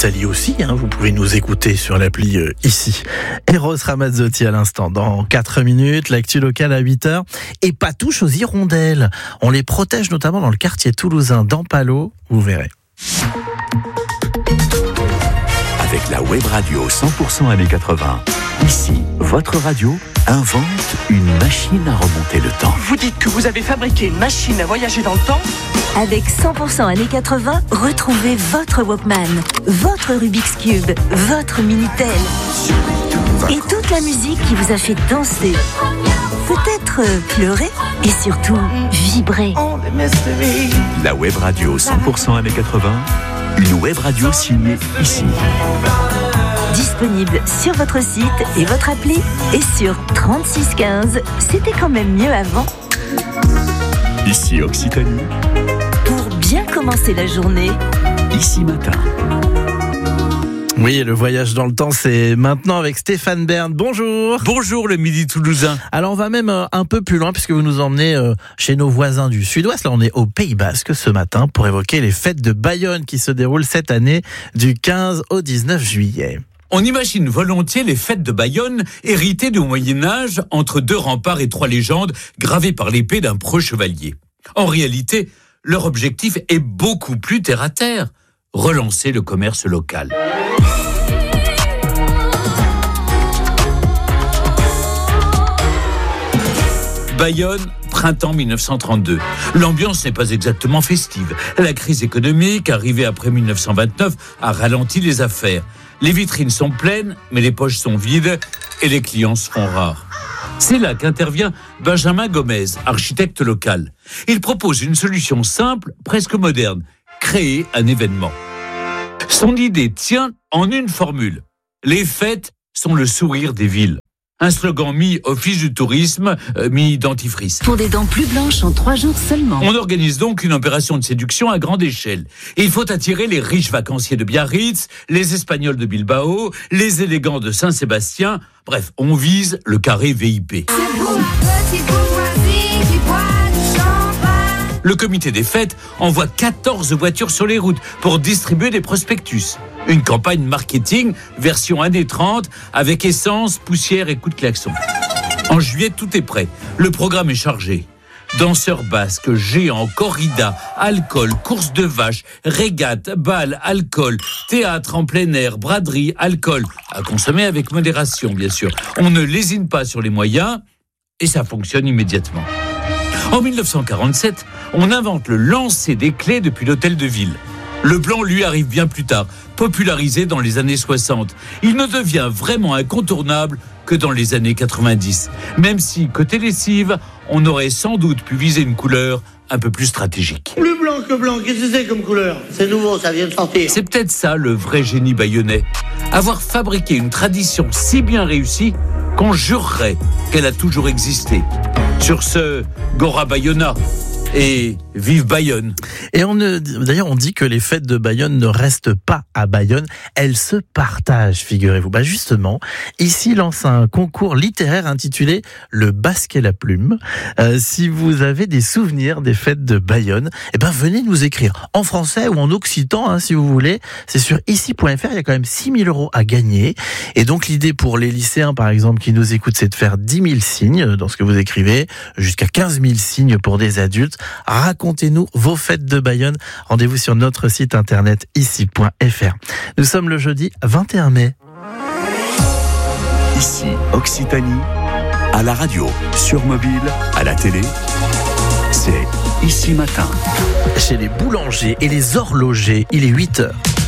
Italie aussi, vous pouvez nous écouter sur l'appli ici. Eros Ramazzotti à l'instant, dans 4 minutes, l'actu locale à 8h. Et pas touche aux hirondelles. On les protège notamment dans le quartier toulousain d'Ampalo, vous verrez. Avec la web radio 100% années 80, ici, votre radio invente une machine à remonter le temps. Vous dites que vous avez fabriqué une machine à voyager dans le temps ? Avec 100% années 80, retrouvez votre Walkman, votre Rubik's Cube, votre Minitel. Et toute la musique qui vous a fait danser, peut-être pleurer et surtout vibrer. La web radio 100% années 80, une web radio signée ici. Disponible sur votre site et votre appli et sur 3615. C'était quand même mieux avant. Ici Occitanie. Pour bien commencer la journée. Ici matin. Oui, le voyage dans le temps, c'est maintenant avec Stéphane Bern. Bonjour. Bonjour le Midi Toulousain. Alors on va même un peu plus loin puisque vous nous emmenez chez nos voisins du Sud-Ouest. Là on est au Pays Basque ce matin pour évoquer les fêtes de Bayonne qui se déroulent cette année du 15 au 19 juillet. On imagine volontiers les fêtes de Bayonne héritées du Moyen-Âge entre 2 remparts et 3 légendes gravées par l'épée d'un preux chevalier. En réalité, leur objectif est beaucoup plus terre-à-terre, relancer le commerce local. Bayonne, printemps 1932. L'ambiance n'est pas exactement festive. La crise économique, arrivée après 1929, a ralenti les affaires. Les vitrines sont pleines, mais les poches sont vides et les clients se font rares. C'est là qu'intervient Benjamin Gomez, architecte local. Il propose une solution simple, presque moderne, créer un événement. Son idée tient en une formule. Les fêtes sont le sourire des villes. Un slogan mi-office du tourisme, mi-dentifrice. Pour des dents plus blanches en 3 jours seulement. On organise donc une opération de séduction à grande échelle. Il faut attirer les riches vacanciers de Biarritz, les Espagnols de Bilbao, les élégants de Saint-Sébastien. Bref, on vise le carré VIP. Le comité des fêtes envoie 14 voitures sur les routes pour distribuer des prospectus. Une campagne marketing version années 30 avec essence, poussière et coups de klaxon. En juillet, tout est prêt. Le programme est chargé. Danseurs basques, géants, corrida, alcool, course de vaches, régate, bal, alcool, théâtre en plein air, braderie, alcool. À consommer avec modération, bien sûr. On ne lésine pas sur les moyens et ça fonctionne immédiatement. En 1947, on invente le lancer des clés depuis l'hôtel de ville. Le blanc, lui, arrive bien plus tard, popularisé dans les années 60. Il ne devient vraiment incontournable que dans les années 90. Même si, côté lessive, on aurait sans doute pu viser une couleur un peu plus stratégique. Plus blanc que blanc, qu'est-ce que c'est comme couleur ? C'est nouveau, ça vient de sortir. C'est peut-être ça le vrai génie bayonnais. Avoir fabriqué une tradition si bien réussie qu'on jurerait qu'elle a toujours existé. Sur ce, Gora Bayona et vive Bayonne. Et d'ailleurs, on dit que les fêtes de Bayonne ne restent pas à Bayonne, elles se partagent, figurez-vous. Justement, ici lance un concours littéraire intitulé Le Basque et la Plume. Si vous avez des souvenirs des fêtes de Bayonne, venez nous écrire en français ou en occitan, si vous voulez. C'est sur ici.fr, il y a quand même 6 000 € à gagner. Et donc l'idée pour les lycéens, par exemple, qui nous écoutent, c'est de faire 10 000 signes dans ce que vous écrivez, jusqu'à 15 000 signes pour des adultes. Racontez-nous vos fêtes de Bayonne. Rendez-vous sur notre site internet ici.fr. Nous sommes le jeudi 21 mai. Ici Occitanie, à la radio, sur mobile, à la télé, c'est Ici Matin. Chez les boulangers et les horlogers, il est 8h.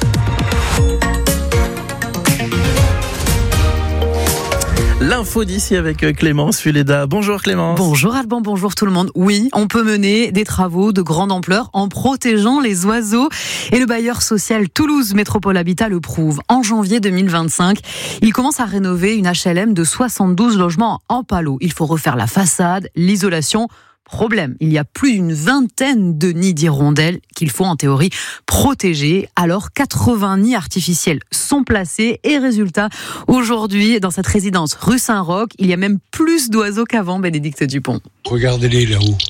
L'info d'ici avec Clémence Fuleda. Bonjour Clémence. Bonjour Alban, bonjour tout le monde. Oui, on peut mener des travaux de grande ampleur en protégeant les oiseaux. Et le bailleur social Toulouse Métropole Habitat le prouve. En janvier 2025, il commence à rénover une HLM de 72 logements en Palo. Il faut refaire la façade, l'isolation. Problème, il y a plus d'une vingtaine de nids d'hirondelles qu'il faut en théorie protéger. Alors 80 nids artificiels sont placés et résultat, aujourd'hui dans cette résidence rue Saint-Roch, il y a même plus d'oiseaux qu'avant, Bénédicte Dupont. Regardez-les là-haut.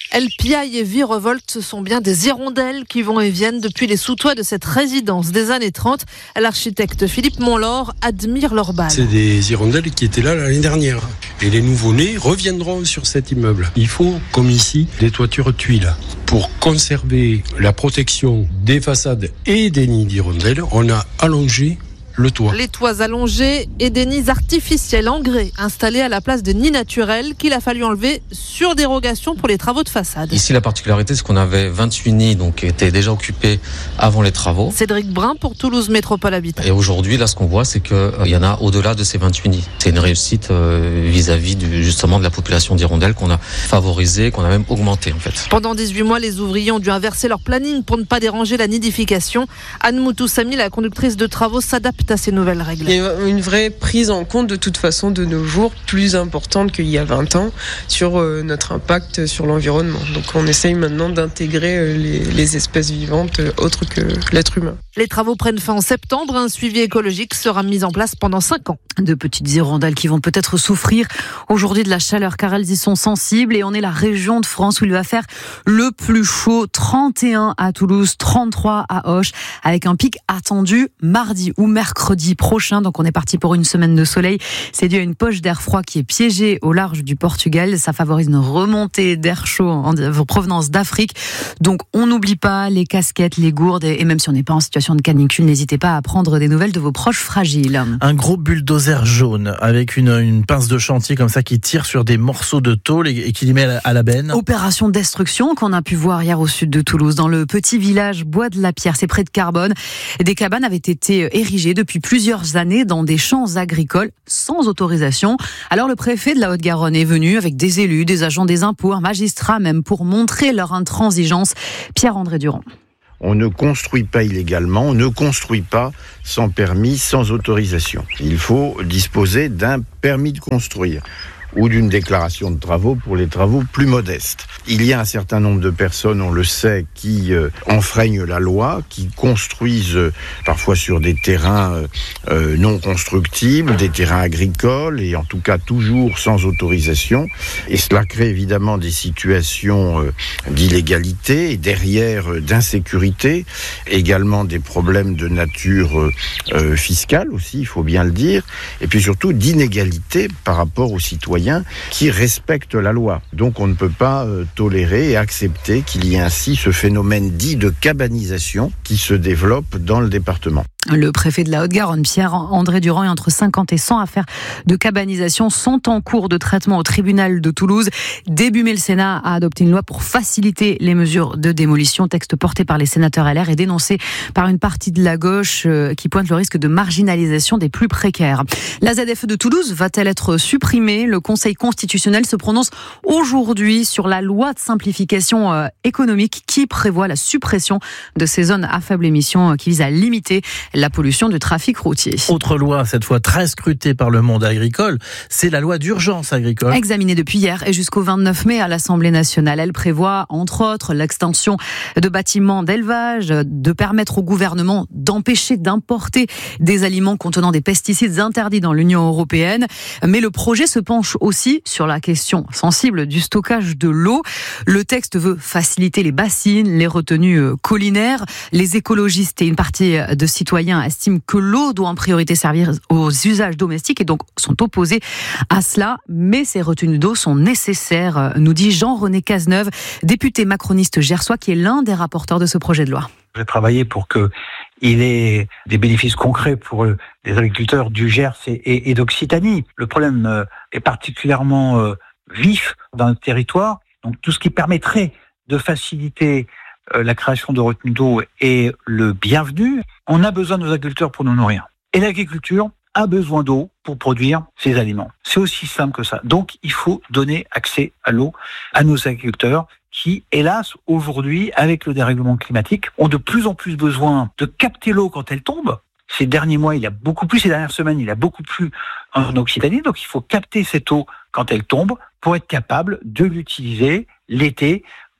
Elles piaillent et virevoltent, ce sont bien des hirondelles qui vont et viennent depuis les sous-toits de cette résidence des années 30. L'architecte Philippe Monlaure admire leur bal. C'est des hirondelles qui étaient là l'année dernière. Et les nouveau-nés reviendront sur cet immeuble. Il faut, comme ici, des toitures tuiles. Pour conserver la protection des façades et des nids d'hirondelles, on a allongé le toit. Les toits allongés et des nids artificiels en grès installés à la place de nids naturels qu'il a fallu enlever sur dérogation pour les travaux de façade. Ici, la particularité, c'est qu'on avait 28 nids qui étaient déjà occupés avant les travaux. Cédric Brun pour Toulouse Métropole Habitat. Et aujourd'hui, là, ce qu'on voit, c'est qu'il y en a au-delà de ces 28 nids. C'est une réussite vis-à-vis justement de la population d'hirondelles qu'on a favorisée, qu'on a même augmentée en fait. Pendant 18 mois, les ouvriers ont dû inverser leur planning pour ne pas déranger la nidification. Anne Moutoussami, la conductrice de travaux, s'adapte à ces nouvelles règles. Il y a une vraie prise en compte de toute façon de nos jours, plus importante qu'il y a 20 ans, sur notre impact sur l'environnement. Donc on essaye maintenant d'intégrer les espèces vivantes autres que l'être humain. Les travaux prennent fin en septembre. Un suivi écologique sera mis en place pendant 5 ans. De petites hirondelles qui vont peut-être souffrir aujourd'hui de la chaleur car elles y sont sensibles. Et on est la région de France où il va faire le plus chaud. 31 à Toulouse, 33 à Auch, avec un pic attendu mardi ou mercredi prochain. Donc on est parti pour une semaine de soleil. C'est dû à une poche d'air froid qui est piégée au large du Portugal. Ça favorise une remontée d'air chaud en provenance d'Afrique. Donc on n'oublie pas les casquettes, les gourdes. Et même si on n'est pas en situation de canicule, n'hésitez pas à prendre des nouvelles de vos proches fragiles. Un gros bulldozer jaune avec une pince de chantier comme ça qui tire sur des morceaux de tôle et qui les met à la benne. Opération destruction qu'on a pu voir hier au sud de Toulouse, dans le petit village Bois de la Pierre, c'est près de Carbone. Des cabanes avaient été érigées depuis plusieurs années dans des champs agricoles sans autorisation. Alors le préfet de la Haute-Garonne est venu avec des élus, des agents des impôts, un magistrat même, pour montrer leur intransigeance. Pierre-André Durand. On ne construit pas illégalement, on ne construit pas sans permis, sans autorisation. Il faut disposer d'un permis de construire ou d'une déclaration de travaux pour les travaux plus modestes. Il y a un certain nombre de personnes, on le sait, qui enfreignent la loi, qui construisent parfois sur des terrains non constructibles, des terrains agricoles, et en tout cas toujours sans autorisation. Et cela crée évidemment des situations d'illégalité et derrière d'insécurité, également des problèmes de nature fiscale aussi, il faut bien le dire, et puis surtout d'inégalité par rapport aux citoyens qui respectent la loi. Donc on ne peut pas tolérer et accepter qu'il y ait ainsi ce phénomène dit de cabanisation qui se développe dans le département. Le préfet de la Haute-Garonne, Pierre-André Durand, et entre 50 et 100 affaires de cabanisation sont en cours de traitement au tribunal de Toulouse. Début mai, le Sénat a adopté une loi pour faciliter les mesures de démolition, texte porté par les sénateurs LR et dénoncé par une partie de la gauche qui pointe le risque de marginalisation des plus précaires. La ZFE de Toulouse va-t-elle être supprimée ? Le Conseil constitutionnel se prononce aujourd'hui sur la loi de simplification économique qui prévoit la suppression de ces zones à faible émission qui vise à limiter la pollution du trafic routier. Autre loi, cette fois très scrutée par le monde agricole, c'est la loi d'urgence agricole. Examinée depuis hier et jusqu'au 29 mai à l'Assemblée nationale. Elle prévoit, entre autres, l'extension de bâtiments d'élevage, de permettre au gouvernement d'empêcher d'importer des aliments contenant des pesticides interdits dans l'Union européenne. Mais le projet se penche aussi sur la question sensible du stockage de l'eau. Le texte veut faciliter les bassines, les retenues collinaires. Les écologistes et une partie de citoyens estiment que l'eau doit en priorité servir aux usages domestiques et donc sont opposés à cela. Mais ces retenues d'eau sont nécessaires, nous dit Jean-René Cazeneuve, député macroniste gersois qui est l'un des rapporteurs de ce projet de loi. J'ai travaillé pour qu'il ait des bénéfices concrets pour les agriculteurs du Gers et d'Occitanie. Le problème est particulièrement vif dans le territoire. Donc tout ce qui permettrait de faciliter la création de retenues d'eau est le bienvenu. On a besoin de nos agriculteurs pour nous nourrir. Et l'agriculture a besoin d'eau pour produire ses aliments. C'est aussi simple que ça. Donc il faut donner accès à l'eau à nos agriculteurs qui, hélas, aujourd'hui, avec le dérèglement climatique, ont de plus en plus besoin de capter l'eau quand elle tombe. Ces derniers mois, il y a beaucoup plus, ces dernières semaines, il y a beaucoup plus en Occitanie. Donc il faut capter cette eau quand elle tombe pour être capable de l'utiliser l'été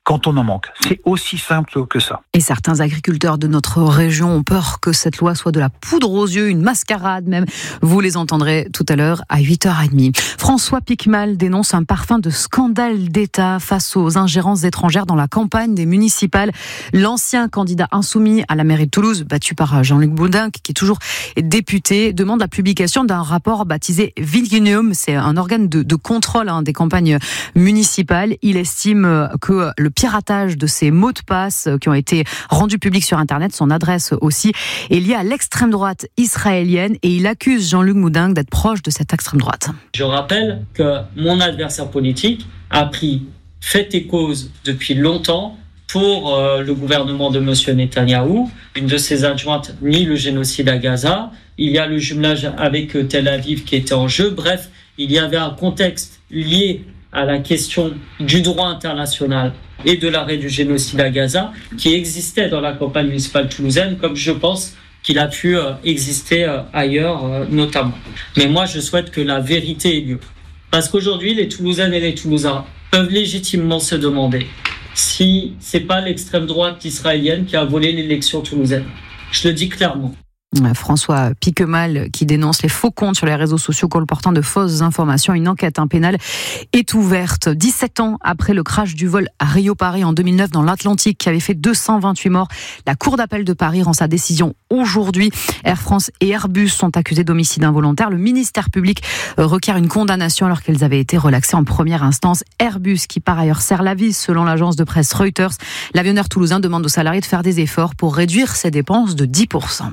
quand on en manque. C'est aussi simple que ça. Et certains agriculteurs de notre région ont peur que cette loi soit de la poudre aux yeux, une mascarade même. Vous les entendrez tout à l'heure à 8h30. François Piquemal dénonce un parfum de scandale d'État face aux ingérences étrangères dans la campagne des municipales. L'ancien candidat insoumis à la mairie de Toulouse, battu par Jean-Luc Bourdin, qui est toujours député, demande la publication d'un rapport baptisé Viginium. C'est un organe de contrôle des campagnes municipales. Il estime que le piratage de ses mots de passe qui ont été rendus publics sur Internet, son adresse aussi, est lié à l'extrême droite israélienne et il accuse Jean-Luc Bourdin d'être proche de cette extrême droite. Je rappelle que mon adversaire politique a pris fait et cause depuis longtemps pour le gouvernement de M. Netanyahou. Une de ses adjointes nie le génocide à Gaza. Il y a le jumelage avec Tel Aviv qui était en jeu. Bref, il y avait un contexte lié à la question du droit international et de l'arrêt du génocide à Gaza qui existait dans la campagne municipale toulousaine, comme je pense qu'il a pu exister ailleurs notamment. Mais moi, je souhaite que la vérité ait lieu. Parce qu'aujourd'hui, les Toulousaines et les Toulousains peuvent légitimement se demander si c'est pas l'extrême droite israélienne qui a volé l'élection toulousaine. Je le dis clairement. François Piquemal qui dénonce les faux comptes sur les réseaux sociaux colportant de fausses informations. Une enquête pénale est ouverte. 17 ans après le crash du vol à Rio-Paris en 2009 dans l'Atlantique qui avait fait 228 morts, la Cour d'appel de Paris rend sa décision aujourd'hui. Air France et Airbus sont accusés d'homicide involontaire. Le ministère public requiert une condamnation alors qu'elles avaient été relaxées en première instance. Airbus qui par ailleurs serre la vis selon l'agence de presse Reuters. L'avionneur toulousain demande aux salariés de faire des efforts pour réduire ses dépenses de 10%.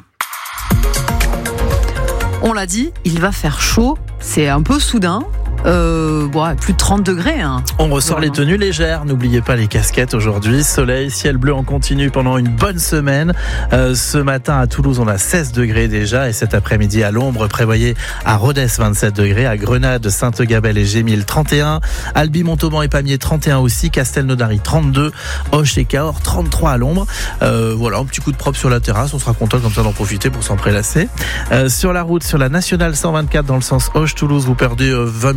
On l'a dit, il va faire chaud, c'est un peu soudain. Plus de 30 degrés. On ressort les tenues légères. N'oubliez pas les casquettes aujourd'hui. Soleil, ciel bleu en continu pendant une bonne semaine. Ce matin à Toulouse, on a 16 degrés déjà. Et cet après-midi à l'ombre, prévoyez à Rodez 27 degrés. À Grenade, Sainte-Gabelle et Gémil 31. Albi, Montauban et Pamiers 31 aussi. Castelnaudary 32. Auch et Cahors 33 à l'ombre. Un petit coup de propre sur la terrasse. On sera content comme ça d'en profiter pour s'en prélasser. Sur la route, sur la nationale 124 dans le sens Auch-Toulouse, vous perdez 20 minutes.